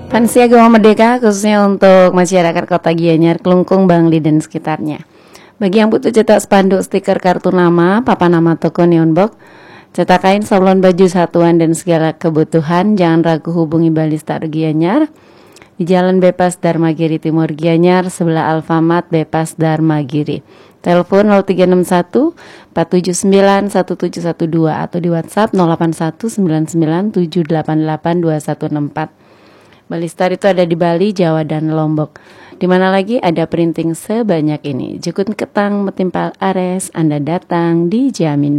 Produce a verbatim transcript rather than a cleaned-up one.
Pansi Agama Merdeka khususnya untuk masyarakat Kota Gianyar, Kelungkung, Bangli dan sekitarnya. Bagi yang butuh cetak spanduk, stiker, kartu nama, papan nama toko, neon box, cetak kain, sablon, baju, satuan dan segala kebutuhan, jangan ragu hubungi Balista Gianyar di Jalan Bebas Dharmagiri Timur Gianyar, sebelah Alfamart Bebas Dharmagiri. Telepon nol tiga enam satu empat tujuh sembilan satu tujuh satu dua atau di WhatsApp nol delapan satu sembilan sembilan tujuh delapan delapan dua satu enam empat. Balistar itu ada di Bali, Jawa, dan Lombok. Di mana lagi ada printing sebanyak ini. Jukun ketang metimpal ares, Anda datang dijamin